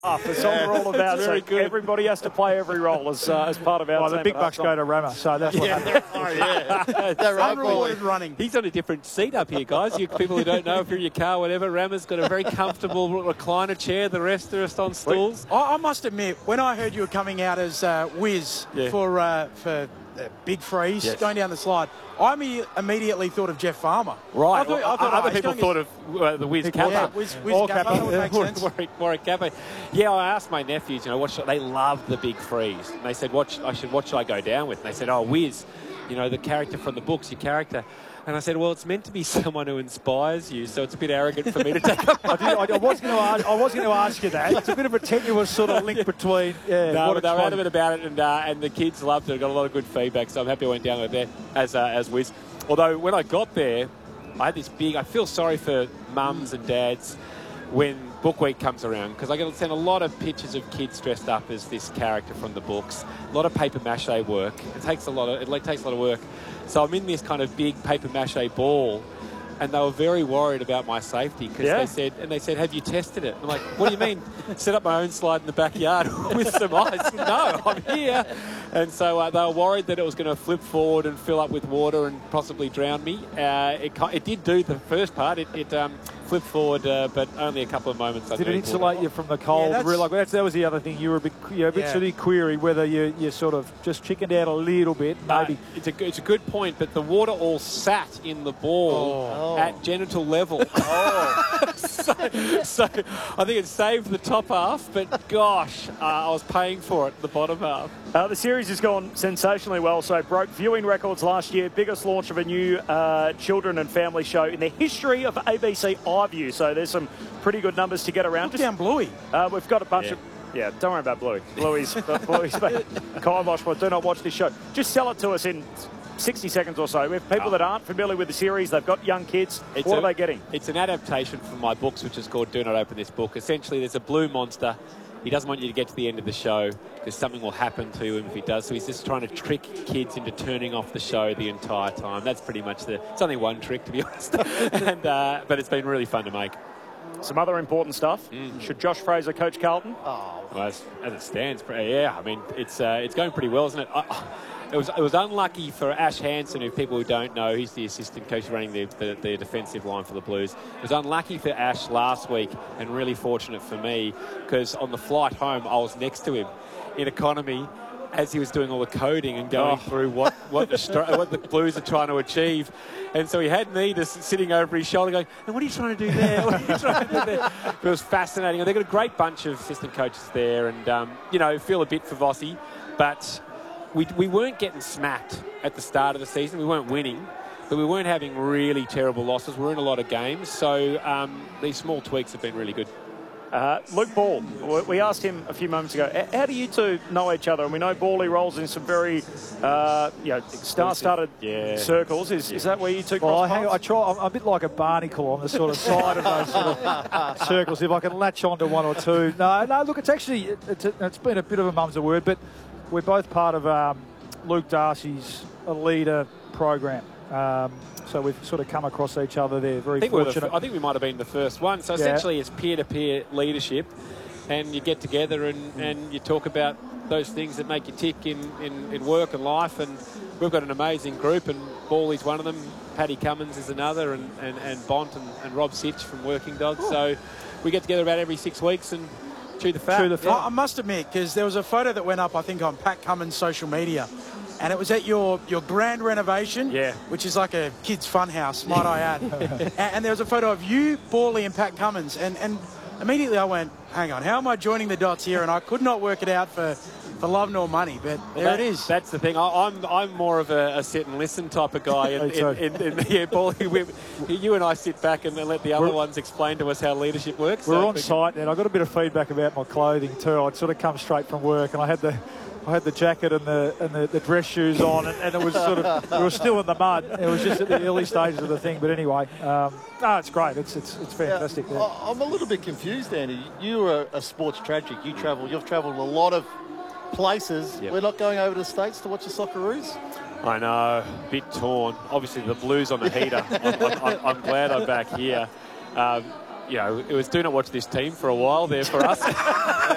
It's all about very good. Everybody has to play every role as part of our team. The big bucks go to Rama, so that's what happens. Oh, yeah. They're Unrewarded running. He's on a different seat up here, guys. You people who don't know, if you're in your car, whatever, Rama's got a very comfortable recliner chair. The rest are just on stools. I must admit, when I heard you were coming out as Wiz for Big Freeze, going down the slide, I immediately thought of Jeff Farmer. Right. I thought other people thought of the Wiz Kappa. Yeah, Wiz Kappa. That would make sense. Warwick Kappa. Yeah, I asked my nephews, they love the Big Freeze. And they said, what should I go down with? And they said, oh, Wiz, the character from the books, your character. And I said, well, it's meant to be someone who inspires you, so it's a bit arrogant for me to take up. I was going to ask you that. It's a bit of a tenuous sort of link between. No, but they were adamant about it, and the kids loved it. I got a lot of good feedback, so I'm happy I went down there as Wiz. Although when I got there, I had this I feel sorry for mums and dads when Book Week comes around, because I get to send a lot of pictures of kids dressed up as this character from the books. A lot of paper mache work. It takes a lot of work. So I'm in this kind of big paper mache ball, and they were very worried about my safety because they said, have you tested it? I'm like, what do you mean? Set up my own slide in the backyard with some ice? No, I'm here. And so they were worried that it was going to flip forward and fill up with water and possibly drown me. It did do the first part. It flipped forward, but only a couple of moments. Did it insulate you from the cold? Yeah, that was the other thing. You were a bit, sort of query whether you sort of just chickened out a little bit. Maybe it's a good point, but the water all sat in the ball at genital level. So I think it saved the top half, but gosh, I was paying for it, the bottom half. The series has gone sensationally well, so broke viewing records last year, biggest launch of a new children and family show in the history of ABC iView, so there's some pretty good numbers to get around. Look down Bluey. We've got a bunch of... Yeah, don't worry about Bluey. Bluey's kibosh, but do not watch this show. Just sell it to us in 60 seconds or so. We have people that aren't familiar with the series. They've got young kids. What are they getting? It's an adaptation from my books, which is called Do Not Open This Book. Essentially, there's a blue monster. He doesn't want you to get to the end of the show because something will happen to him if he does. So he's just trying to trick kids into turning off the show the entire time. That's pretty much it's only one trick, to be honest. But it's been really fun to make. Some other important stuff. Should Josh Fraser coach Carlton? Well, as it stands, yeah. I mean, it's going pretty well, isn't it? It was unlucky for Ash Hansen, who people who don't know, he's the assistant coach running the defensive line for the Blues. It was unlucky for Ash last week and really fortunate for me because on the flight home, I was next to him in economy as he was doing all the coding and going through what the Blues are trying to achieve. And so he had me just sitting over his shoulder going, and what are you trying to do there? What are you trying to do there? But it was fascinating. And they've got a great bunch of assistant coaches there and, feel a bit for Vossi. But we weren't getting smacked at the start of the season. We weren't winning, but we weren't having really terrible losses. We're in a lot of games. So these small tweaks have been really good. Luke Ball, we asked him a few moments ago, how do you two know each other? And we know Bally rolls in some very, star-studded circles. Is that where you two cross paths? I'm a bit like a barnacle on the sort of side of those sort of circles, if I can latch on to one or two. No, look, it's been a bit of a mum's a word, but we're both part of Luke Darcy's leader program. So we've sort of come across each other there. Very fortunate. I think we might have been the first one. So essentially it's peer-to-peer leadership and you get together and you talk about those things that make you tick in work and life. And we've got an amazing group and Bally's one of them. Paddy Cummins is another and Bont and Rob Sitch from Working Dogs. So we get together about every 6 weeks and chew the fat. I must admit, because there was a photo that went up, I think, on Pat Cummins' social media. And it was at your grand renovation, which is like a kid's fun house, might I add. And there was a photo of you, Bally, and Pat Cummins. And immediately I went, hang on, how am I joining the dots here? And I could not work it out for love nor money, but there it is. That's the thing. I'm more of a sit and listen type of guy. Bally, you and I sit back and let the other ones explain to us how leadership works. We're on site, and I got a bit of feedback about my clothing too. I'd sort of come straight from work, and I had the jacket and the dress shoes on, and it was sort of, we were still in the mud. It was just at the early stages of the thing. But anyway, it's great. It's fantastic. I'm a little bit confused, Andy. You are a sports tragic. You've travelled a lot of places. We're not going over to the States to watch the Socceroos? I know, a bit torn. Obviously, the Blues on the heater. I'm glad I'm back here. It was do not watch this team for a while there for us.